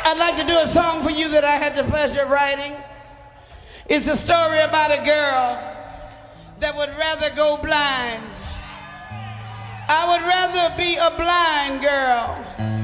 I'd like to do a song for you that I had the pleasure of writing. It's a story about a girl that would rather go blind. I would rather be a blind girl